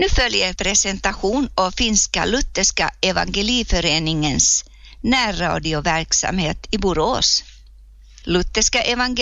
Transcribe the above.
Nu följer presentation av Finska Lutherska Evangeliföreningens närradioverksamhet i Borås. Lutherska